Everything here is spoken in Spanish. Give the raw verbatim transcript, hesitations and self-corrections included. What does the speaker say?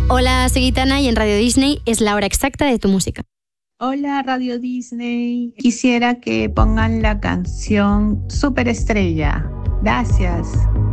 Hola, soy Gitana y en Radio Disney es la hora exacta de tu música. Hola Radio Disney, quisiera que pongan la canción Superestrella. Gracias.